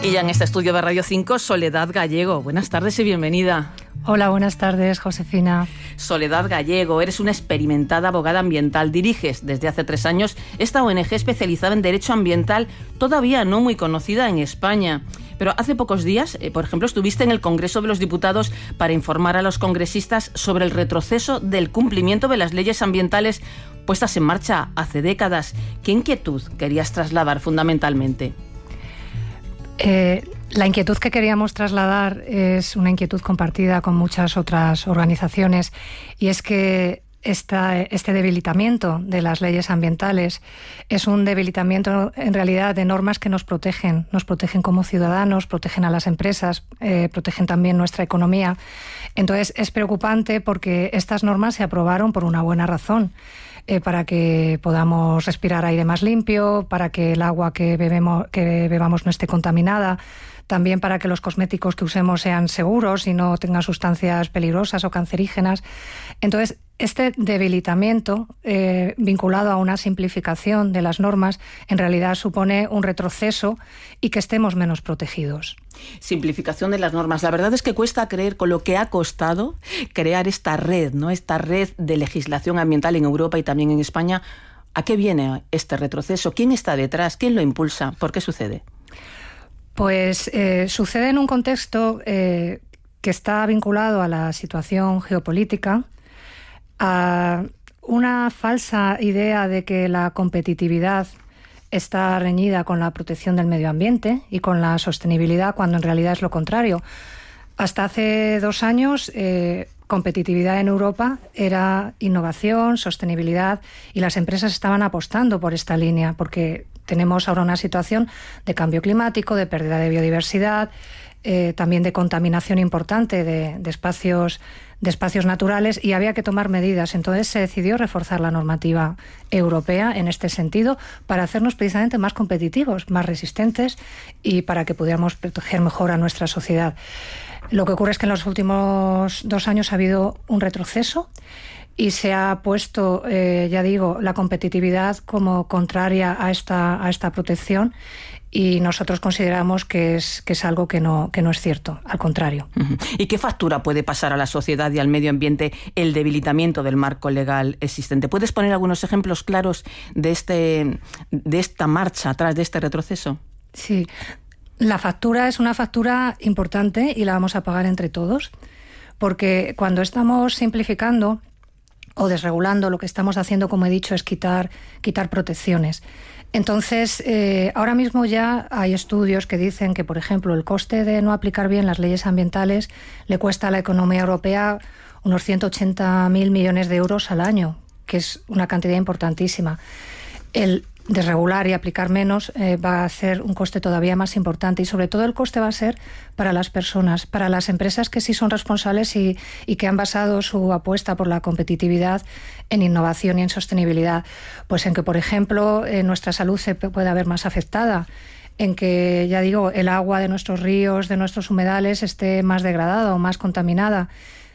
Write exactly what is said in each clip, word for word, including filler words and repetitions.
Y ya en este estudio de Radio cinco, Soledad Gallego. Buenas tardes y bienvenida. Hola, buenas tardes, Josefina. Soledad Gallego, eres una experimentada abogada ambiental. Diriges desde hace tres años esta O N Ge especializada en derecho ambiental, todavía no muy conocida en España. Pero hace pocos días, eh, por ejemplo, estuviste en el Congreso de los Diputados para informar a los congresistas sobre el retroceso del cumplimiento de las leyes ambientales puestas en marcha hace décadas. ¿Qué inquietud querías trasladar fundamentalmente? Eh, la inquietud que queríamos trasladar es una inquietud compartida con muchas otras organizaciones, y es que esta, este debilitamiento de las leyes ambientales es un debilitamiento en realidad de normas que nos protegen, nos protegen como ciudadanos, protegen a las empresas, eh, protegen también nuestra economía. Entonces es preocupante porque estas normas se aprobaron por una buena razón. Eh, para que podamos respirar aire más limpio, para que el agua que bebemos, que bebamos no esté contaminada, también para que los cosméticos que usemos sean seguros y no tengan sustancias peligrosas o cancerígenas. Entonces, este debilitamiento eh, vinculado a una simplificación de las normas en realidad supone un retroceso y que estemos menos protegidos. Simplificación de las normas. La verdad es que cuesta creer con lo que ha costado crear esta red, ¿no? Esta red de legislación ambiental en Europa y también en España. ¿A qué viene este retroceso? ¿Quién está detrás? ¿Quién lo impulsa? ¿Por qué sucede? Pues eh, sucede en un contexto eh, que está vinculado a la situación geopolítica, a una falsa idea de que la competitividad está reñida con la protección del medio ambiente y con la sostenibilidad, cuando en realidad es lo contrario. Hasta hace dos años, eh, competitividad en Europa era innovación, sostenibilidad, y las empresas estaban apostando por esta línea, porque tenemos ahora una situación de cambio climático, de pérdida de biodiversidad, eh, también de contaminación importante de, de espacios de espacios naturales, y había que tomar medidas. Entonces se decidió reforzar la normativa europea en este sentido para hacernos precisamente más competitivos, más resistentes, y para que pudiéramos proteger mejor a nuestra sociedad. Lo que ocurre es que en los últimos dos años ha habido un retroceso y se ha puesto, eh, ya digo, la competitividad como contraria a esta, a esta protección, y nosotros consideramos que es, que es algo que no, que no es cierto, al contrario. Uh-huh. ¿Y qué factura puede pasar a la sociedad y al medio ambiente el debilitamiento del marco legal existente? ¿Puedes poner algunos ejemplos claros de, este, de esta marcha atrás de este retroceso? Sí, la factura es una factura importante y la vamos a pagar entre todos, porque cuando estamos simplificando o desregulando, lo que estamos haciendo, como he dicho, es quitar, quitar protecciones. Entonces, eh, ahora mismo ya hay estudios que dicen que, por ejemplo, el coste de no aplicar bien las leyes ambientales le cuesta a la economía europea unos ciento ochenta mil millones de euros al año, que es una cantidad importantísima. El desregular y aplicar menos eh, va a ser un coste todavía más importante, y sobre todo el coste va a ser para las personas, para las empresas que sí son responsables y, y que han basado su apuesta por la competitividad en innovación y en sostenibilidad. Pues en que, por ejemplo, eh, nuestra salud se puede ver más afectada, en que, ya digo, el agua de nuestros ríos, de nuestros humedales esté más degradada o más contaminada.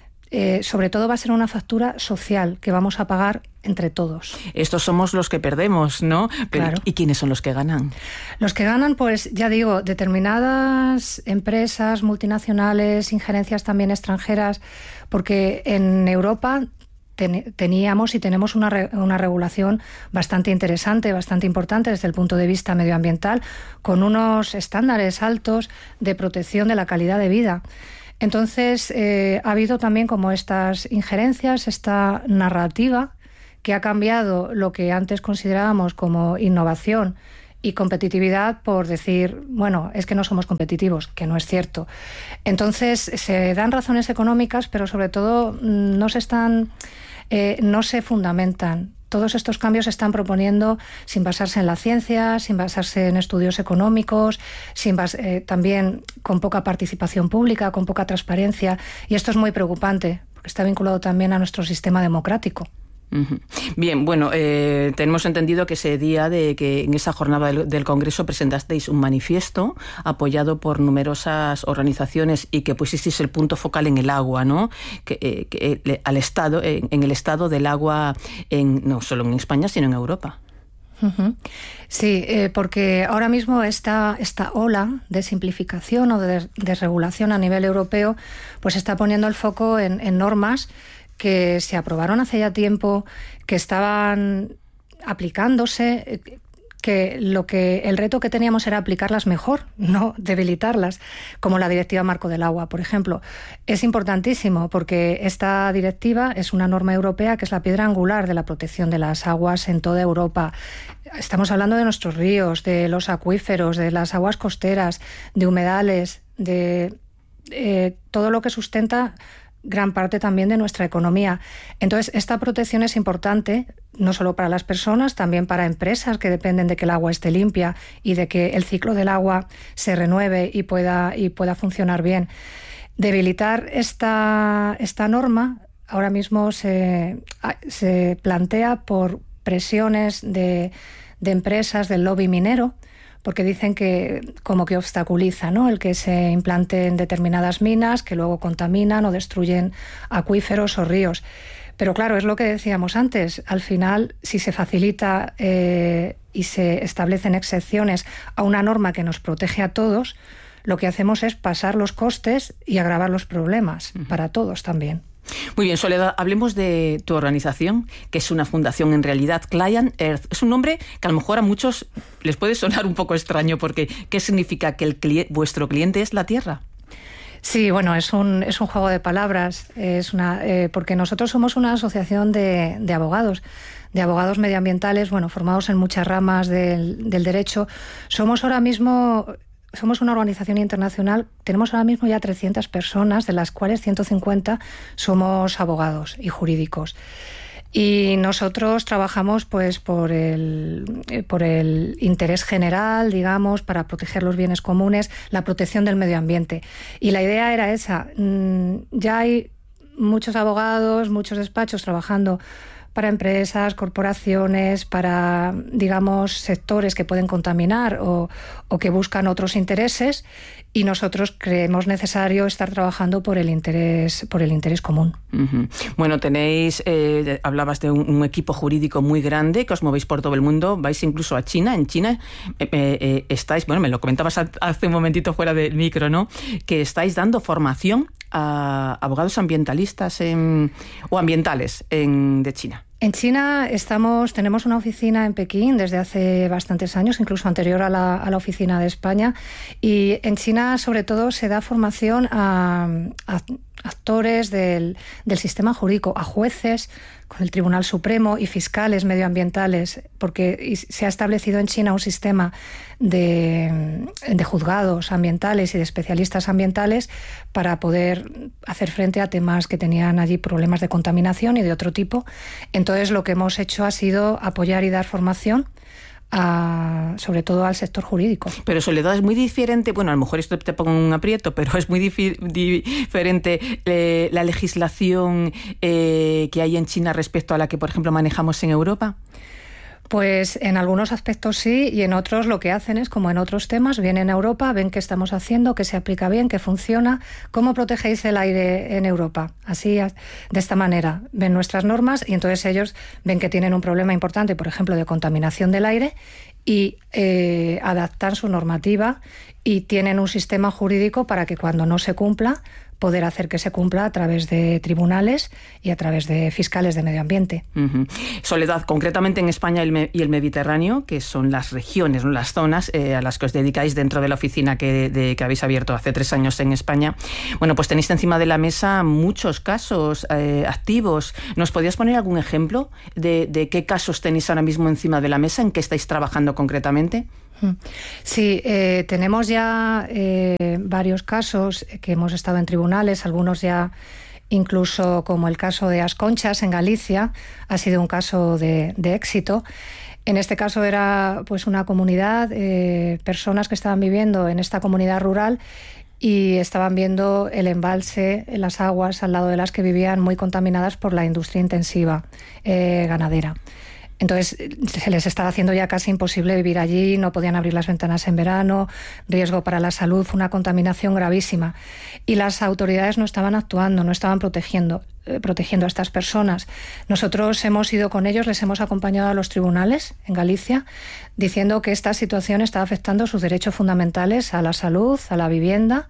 Eh, sobre todo va a ser una factura social que vamos a pagar entre todos. Estos somos los que perdemos, ¿no? Pero, claro. ¿y quiénes son los que ganan? Los que ganan, pues ya digo, determinadas empresas multinacionales, injerencias también extranjeras, porque en Europa ten, teníamos y tenemos una, re, una regulación bastante interesante, bastante importante desde el punto de vista medioambiental, con unos estándares altos de protección de la calidad de vida. Entonces, eh, ha habido también como estas injerencias, esta narrativa que ha cambiado lo que antes considerábamos como innovación y competitividad por decir, bueno, es que no somos competitivos, que no es cierto. Entonces, se dan razones económicas, pero sobre todo no se están, eh, no se fundamentan. Todos estos cambios se están proponiendo sin basarse en la ciencia, sin basarse en estudios económicos, sin bas- eh, también con poca participación pública, con poca transparencia. Y esto es muy preocupante, porque está vinculado también a nuestro sistema democrático. Uh-huh. Bien, bueno, eh, tenemos entendido que ese día de que en esa jornada del, del Congreso presentasteis un manifiesto apoyado por numerosas organizaciones y que pusisteis el punto focal en el agua, ¿no? Que, eh, que al estado, eh, en el estado del agua, en, no solo en España, sino en Europa. Uh-huh. Sí, eh, porque ahora mismo esta, esta ola de simplificación o de desregulación a nivel europeo pues está poniendo el foco en, en normas que se aprobaron hace ya tiempo, que estaban aplicándose, que lo que el reto que teníamos era aplicarlas mejor, no debilitarlas, como la Directiva Marco del Agua, por ejemplo. Es importantísimo porque esta directiva es una norma europea que es la piedra angular de la protección de las aguas en toda Europa. Estamos hablando de nuestros ríos, de los acuíferos, de las aguas costeras, de humedales, de eh, todo lo que sustenta gran parte también de nuestra economía. Entonces, esta protección es importante, no solo para las personas, también para empresas que dependen de que el agua esté limpia y de que el ciclo del agua se renueve y pueda, y pueda funcionar bien. Debilitar esta, esta norma ahora mismo se, se plantea por presiones de, de empresas del lobby minero, porque dicen que como que obstaculiza, ¿no?, el que se implanten determinadas minas que luego contaminan o destruyen acuíferos o ríos. Pero claro, es lo que decíamos antes, al final, si se facilita eh, y se establecen excepciones a una norma que nos protege a todos, lo que hacemos es pasar los costes y agravar los problemas uh-huh. para todos también. Muy bien, Soledad, hablemos de tu organización, que es una fundación en realidad, Client Earth. Es un nombre que a lo mejor a muchos les puede sonar un poco extraño, porque ¿qué significa que el cli- vuestro cliente es la Tierra? Sí, bueno, es un, es un juego de palabras, es una, eh, porque nosotros somos una asociación de, de abogados, de abogados medioambientales, bueno, formados en muchas ramas del, del derecho. Somos ahora mismo... Somos una organización internacional, tenemos ahora mismo ya trescientas personas, de las cuales ciento cincuenta somos abogados y jurídicos. Y nosotros trabajamos pues por el, por el interés general, digamos, para proteger los bienes comunes, la protección del medio ambiente. Y la idea era esa. Ya hay muchos abogados, muchos despachos trabajando para empresas, corporaciones, para, digamos, sectores que pueden contaminar o, o que buscan otros intereses, y nosotros creemos necesario estar trabajando por el interés, por el interés común. Uh-huh. Bueno, tenéis, eh, hablabas de un, un equipo jurídico muy grande, que os movéis por todo el mundo, vais incluso a China. En China eh, eh, estáis, bueno, me lo comentabas hace un momentito fuera del micro, ¿no?, que estáis dando formación a abogados ambientalistas en, o ambientales en, de China. En China estamos, tenemos una oficina en Pekín desde hace bastantes años, incluso anterior a la, a la oficina de España, y en China sobre todo se da formación a, a actores del, del sistema jurídico, a jueces con el Tribunal Supremo y fiscales medioambientales, porque se ha establecido en China un sistema de, de juzgados ambientales y de especialistas ambientales para poder hacer frente a temas que tenían allí problemas de contaminación y de otro tipo. Entonces lo que hemos hecho ha sido apoyar y dar formación A, sobre todo al sector jurídico. Pero Soledad, es muy diferente, bueno, a lo mejor esto te pongo en un aprieto, pero es muy difi- diferente eh, la legislación eh, que hay en China respecto a la que, por ejemplo, manejamos en Europa. Pues en algunos aspectos sí, y en otros lo que hacen es, como en otros temas, vienen a Europa, ven qué estamos haciendo, qué se aplica bien, qué funciona, cómo protegéis el aire en Europa. Así, de esta manera, ven nuestras normas y entonces ellos ven que tienen un problema importante, por ejemplo, de contaminación del aire, y eh, adaptan su normativa y tienen un sistema jurídico para que cuando no se cumpla, poder hacer que se cumpla a través de tribunales y a través de fiscales de medio ambiente. Uh-huh. Soledad, concretamente en España y el Mediterráneo, que son las regiones, ¿no?, las zonas eh, a las que os dedicáis dentro de la oficina que, de, que habéis abierto hace tres años en España, bueno, pues tenéis encima de la mesa muchos casos eh, activos. ¿Nos podrías poner algún ejemplo de, de qué casos tenéis ahora mismo encima de la mesa, en qué estáis trabajando concretamente? Sí, eh, tenemos ya eh, varios casos que hemos estado en tribunales, algunos ya incluso, como el caso de As Conchas en Galicia, ha sido un caso de, de éxito. En este caso era pues una comunidad, eh, personas que estaban viviendo en esta comunidad rural y estaban viendo el embalse, las aguas al lado de las que vivían muy contaminadas por la industria intensiva eh, ganadera. Entonces se les estaba haciendo ya casi imposible vivir allí, no podían abrir las ventanas en verano, riesgo para la salud, una contaminación gravísima. Y las autoridades no estaban actuando, no estaban protegiendo. eh, protegiendo a estas personas. Nosotros hemos ido con ellos, les hemos acompañado a los tribunales en Galicia, diciendo que esta situación está afectando sus derechos fundamentales a la salud, a la vivienda,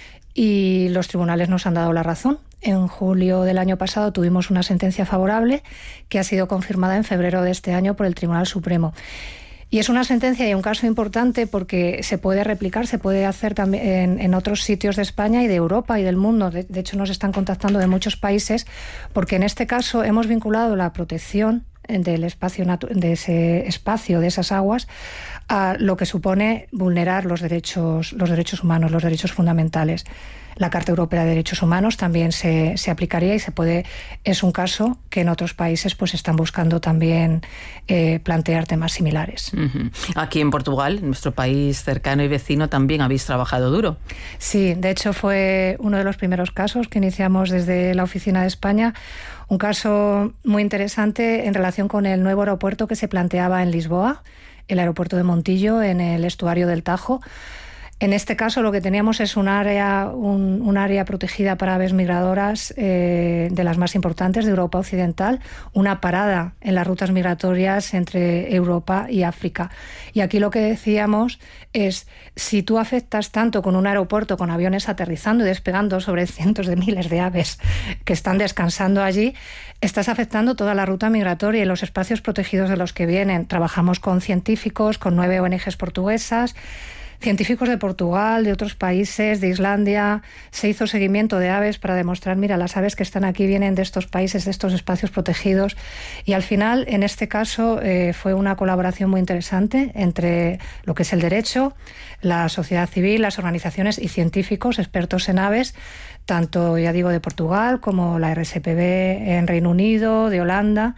y los tribunales nos han dado la razón. En julio del año pasado tuvimos una sentencia favorable que ha sido confirmada en febrero de este año por el Tribunal Supremo. Y es una sentencia y un caso importante porque se puede replicar, se puede hacer también en, en otros sitios de España y de Europa y del mundo. De, de hecho, nos están contactando de muchos países porque en este caso hemos vinculado la protección del espacio, de ese espacio, de esas aguas, a lo que supone vulnerar los derechos, los derechos humanos, los derechos fundamentales. La Carta Europea de Derechos Humanos también se, se aplicaría y se puede, es un caso que en otros países pues están buscando también eh, plantear temas similares. Uh-huh. Aquí en Portugal, nuestro país cercano y vecino, también habéis trabajado duro. Sí, de hecho fue uno de los primeros casos que iniciamos desde la oficina de España, un caso muy interesante en relación con el nuevo aeropuerto que se planteaba en Lisboa, el aeropuerto de Montillo, en el estuario del Tajo. En este caso lo que teníamos es un área, un, un área protegida para aves migradoras eh, de las más importantes de Europa Occidental, una parada en las rutas migratorias entre Europa y África. Y aquí lo que decíamos es, si tú afectas tanto con un aeropuerto, con aviones aterrizando y despegando sobre cientos de miles de aves que están descansando allí, estás afectando toda la ruta migratoria y los espacios protegidos de los que vienen. Trabajamos con científicos, con nueve O N Ges portuguesas, científicos de Portugal, de otros países, de Islandia. Se hizo seguimiento de aves para demostrar, mira, las aves que están aquí vienen de estos países, de estos espacios protegidos. Y al final, en este caso, eh, fue una colaboración muy interesante entre lo que es el derecho, la sociedad civil, las organizaciones y científicos expertos en aves, tanto, ya digo, de Portugal como la R S P B en Reino Unido, de Holanda,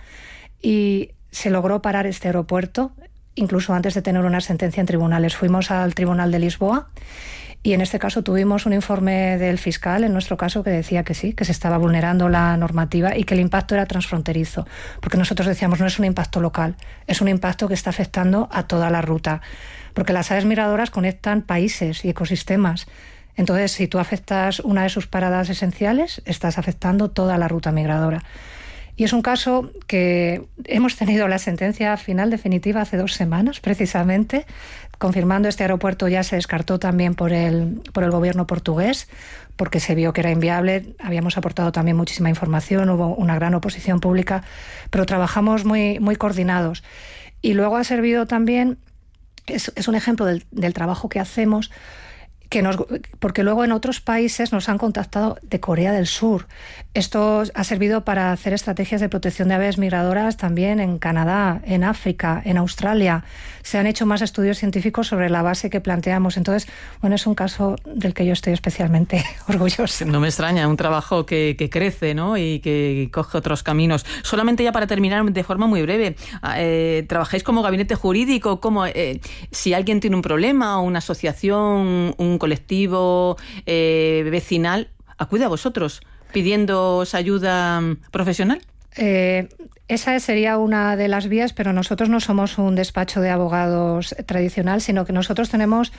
y se logró parar este aeropuerto incluso antes de tener una sentencia en tribunales. Fuimos al Tribunal de Lisboa y en este caso tuvimos un informe del fiscal, en nuestro caso, que decía que sí, que se estaba vulnerando la normativa y que el impacto era transfronterizo, porque nosotros decíamos no es un impacto local, es un impacto que está afectando a toda la ruta, porque las aves migradoras conectan países y ecosistemas. Entonces, si tú afectas una de sus paradas esenciales, estás afectando toda la ruta migradora. Y es un caso que hemos tenido la sentencia final definitiva hace dos semanas, precisamente, confirmando este aeropuerto ya se descartó también por el, por el gobierno portugués, porque se vio que era inviable. Habíamos aportado también muchísima información, hubo una gran oposición pública, pero trabajamos muy, muy coordinados. Y luego ha servido también, es, es un ejemplo del, del trabajo que hacemos, que nos, porque luego en otros países nos han contactado de Corea del Sur. Esto ha servido para hacer estrategias de protección de aves migradoras también en Canadá, en África, en Australia. Se han hecho más estudios científicos sobre la base que planteamos. Entonces, bueno, es un caso del que yo estoy especialmente orgullosa. No me extraña, un trabajo que, que crece, ¿no? Y que coge otros caminos. Solamente ya para terminar de forma muy breve, eh, ¿trabajáis como gabinete jurídico? ¿Cómo, eh, si alguien tiene un problema o una asociación, un colectivo eh, vecinal, acude a vosotros pidiéndoos ayuda profesional? Eh, esa sería una de las vías, pero nosotros no somos un despacho de abogados tradicional, sino que nosotros tenemos,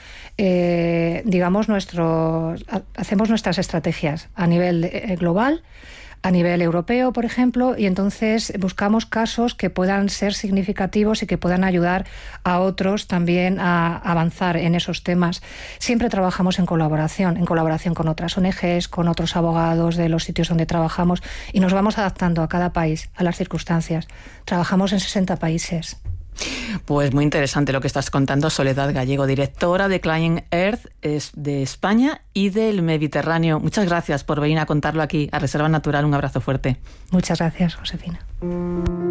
eh, digamos, nuestros, hacemos nuestras estrategias a nivel eh, global, a nivel europeo, por ejemplo, y entonces buscamos casos que puedan ser significativos y que puedan ayudar a otros también a avanzar en esos temas. Siempre trabajamos en colaboración, en colaboración con otras O N Ges, con otros abogados de los sitios donde trabajamos, y nos vamos adaptando a cada país, a las circunstancias. Trabajamos en sesenta países. Pues muy interesante lo que estás contando, Soledad Gallego, directora de Client Earth de España y del Mediterráneo. Muchas gracias por venir a contarlo aquí a Reserva Natural. Un abrazo fuerte. Muchas gracias, Josefina.